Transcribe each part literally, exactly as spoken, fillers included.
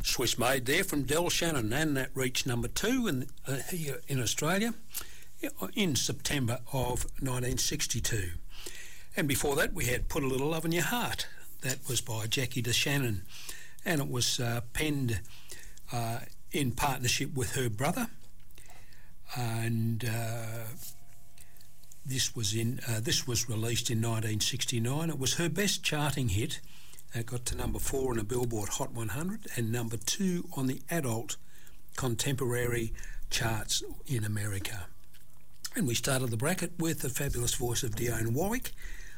Swiss Made there from Del Shannon, and that reached number two in, uh, here in Australia in September of nineteen sixty-two. And before that we had Put a Little Love in Your Heart. That was by Jackie DeShannon, and it was uh, penned uh, in partnership with her brother, and uh, this was in uh, this was released in nineteen sixty-nine. It was her best charting hit. It got to number four on the Billboard Hot one hundred and number two on the adult contemporary charts in America. And we started the bracket with the fabulous voice of Dionne Warwick.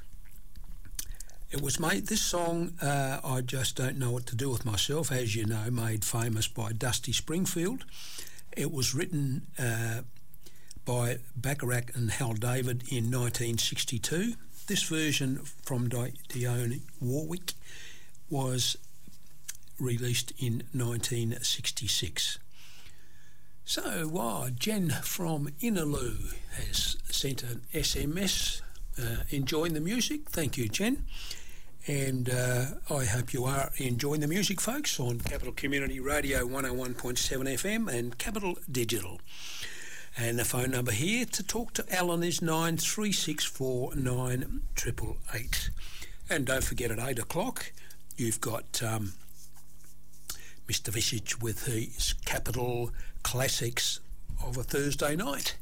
It was made, this song, uh, I Just Don't Know What to Do With Myself, as you know, made famous by Dusty Springfield. It was written uh, by Bacharach and Hal David in nineteen sixty-two. This version from Di- Dionne Warwick was released in nineteen sixty-six. So, uh, Jen from Innaloo has sent an S M S uh, enjoying the music. Thank you, Jen. And uh, I hope you are enjoying the music, folks, on Capital Community Radio one oh one point seven F M and Capital Digital. And the phone number here to talk to Alan is nine three six four nine eight eight eight. And don't forget, at eight o'clock, you've got um, Mister Visage with his Capital Classics of a Thursday night.